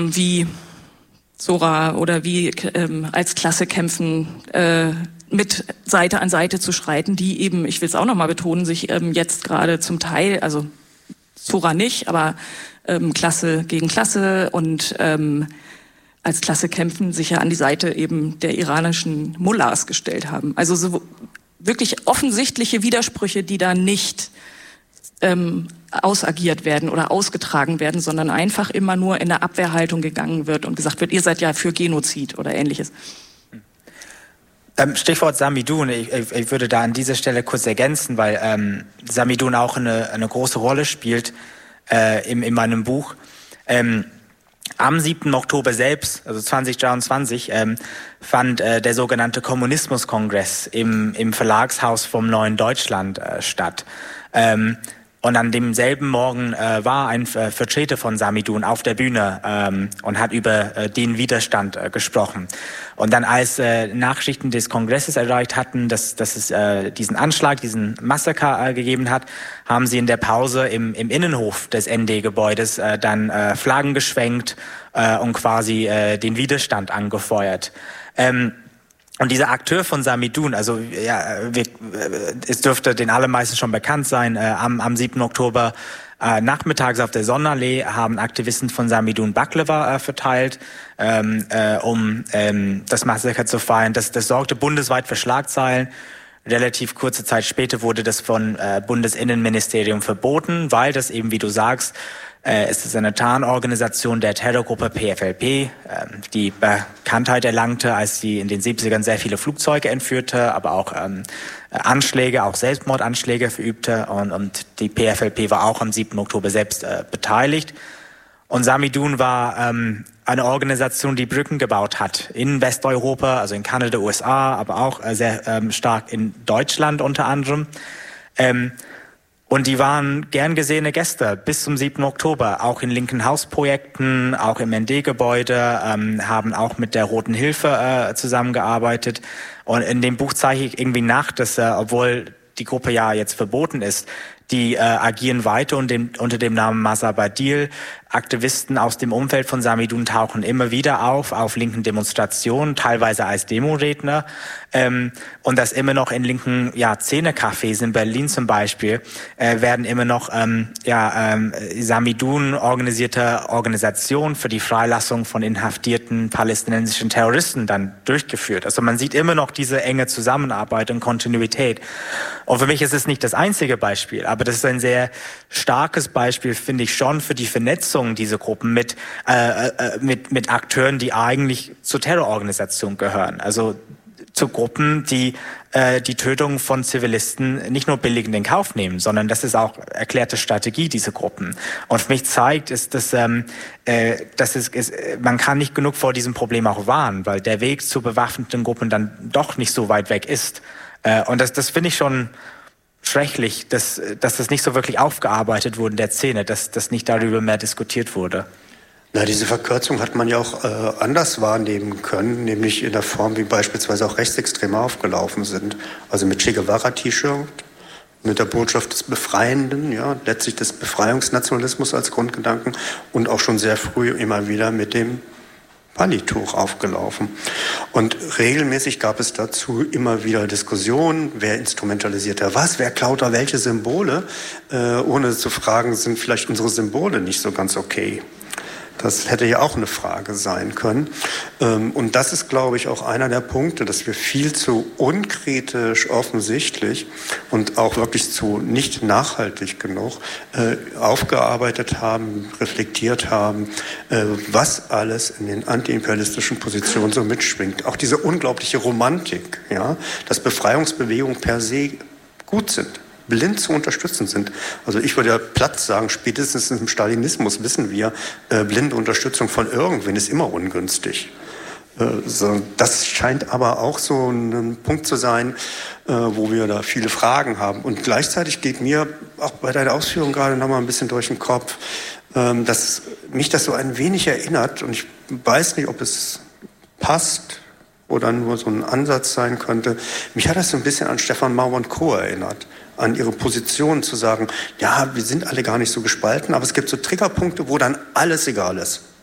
wie Zora oder wie als Klasse kämpfen, mit Seite an Seite zu schreiten, die eben, ich will es auch nochmal betonen, sich jetzt gerade zum Teil, also Zora nicht, aber Klasse gegen Klasse und als Klasse kämpfen, sich ja an die Seite eben der iranischen Mullahs gestellt haben. Also so wirklich offensichtliche Widersprüche, die da nicht ausagiert werden oder ausgetragen werden, sondern einfach immer nur in der Abwehrhaltung gegangen wird und gesagt wird, ihr seid ja für Genozid oder Ähnliches. Stichwort Samidun, ich würde da an dieser Stelle kurz ergänzen, weil Samidun auch eine große Rolle spielt in meinem Buch. Am 7. Oktober selbst, also 2023, fand der sogenannte Kommunismuskongress im Verlagshaus vom Neuen Deutschland statt. Und an demselben Morgen war ein Vertreter von Samidun auf der Bühne und hat über den Widerstand gesprochen. Und dann, als Nachrichten des Kongresses erreicht hatten, dass es diesen Anschlag, diesen Massaker gegeben hat, haben sie in der Pause im Innenhof des ND-Gebäudes dann Flaggen geschwenkt und quasi den Widerstand angefeuert. Und dieser Akteur von Samidun, also ja, es dürfte den allermeisten schon bekannt sein, am 7. Oktober nachmittags auf der Sonnenallee haben Aktivisten von Samidun Baklava verteilt, um das Massaker zu feiern. Das sorgte bundesweit für Schlagzeilen. Relativ kurze Zeit später wurde das von Bundesinnenministerium verboten, weil das eben, wie du sagst, es ist eine Tarnorganisation der Terrorgruppe PFLP, die Bekanntheit erlangte, als sie in den 70ern sehr viele Flugzeuge entführte, aber auch Anschläge, auch Selbstmordanschläge verübte. Und die PFLP war auch am 7. Oktober selbst beteiligt. Und Samidun war eine Organisation, die Brücken gebaut hat in Westeuropa, also in Kanada, USA, aber auch sehr stark in Deutschland unter anderem. Und die waren gern gesehene Gäste bis zum 7. Oktober, auch in linken Hausprojekten, auch im ND-Gebäude, haben auch mit der Roten Hilfe zusammengearbeitet. Und in dem Buch zeige ich irgendwie nach, dass, obwohl die Gruppe ja jetzt verboten ist, die agieren weiter unter dem Namen Mazar Badil. Aktivisten aus dem Umfeld von Samidun tauchen immer wieder auf linken Demonstrationen, teilweise als Demoredner. Und das immer noch in linken Szenecafés in Berlin zum Beispiel werden immer noch Samidun organisierte Organisationen für die Freilassung von inhaftierten palästinensischen Terroristen dann durchgeführt. Also man sieht immer noch diese enge Zusammenarbeit und Kontinuität. Und für mich ist es nicht das einzige Beispiel, aber das ist ein sehr starkes Beispiel, finde ich schon, für die Vernetzung dieser Gruppen mit Akteuren, die eigentlich zur Terrororganisation gehören. Also zu Gruppen, die die Tötung von Zivilisten nicht nur billigend in Kauf nehmen, sondern das ist auch erklärte Strategie dieser Gruppen. Und für mich zeigt, man kann nicht genug vor diesem Problem auch warnen, weil der Weg zu bewaffneten Gruppen dann doch nicht so weit weg ist. Und das finde ich schon schrecklich, dass das nicht so wirklich aufgearbeitet wurde in der Szene, dass das nicht darüber mehr diskutiert wurde. Na, diese Verkürzung hat man ja auch anders wahrnehmen können, nämlich in der Form, wie beispielsweise auch Rechtsextreme aufgelaufen sind. Also mit Che Guevara-T-Shirt, mit der Botschaft des Befreienden, ja, letztlich des Befreiungsnationalismus als Grundgedanken und auch schon sehr früh immer wieder mit dem Palituch aufgelaufen. Und regelmäßig gab es dazu immer wieder Diskussionen, wer instrumentalisiert da was, wer klaut da welche Symbole, ohne zu fragen, sind vielleicht unsere Symbole nicht so ganz okay. Das hätte ja auch eine Frage sein können. Und das ist, glaube ich, auch einer der Punkte, dass wir viel zu unkritisch offensichtlich und auch wirklich zu nicht nachhaltig genug aufgearbeitet haben, reflektiert haben, was alles in den antiimperialistischen Positionen so mitschwingt. Auch diese unglaubliche Romantik, ja, dass Befreiungsbewegungen per se gut sind, blind zu unterstützen sind. Also ich würde ja platt sagen, spätestens im Stalinismus wissen wir, blinde Unterstützung von irgendwen ist immer ungünstig. Das scheint aber auch so ein Punkt zu sein, wo wir da viele Fragen haben. Und gleichzeitig geht mir auch bei deiner Ausführung gerade noch mal ein bisschen durch den Kopf, dass mich das so ein wenig erinnert, und ich weiß nicht, ob es passt oder nur so ein Ansatz sein könnte. Mich hat das so ein bisschen an Stefan Mau und Co. erinnert, an ihre Position zu sagen, ja, wir sind alle gar nicht so gespalten, aber es gibt so Triggerpunkte, wo dann alles egal ist.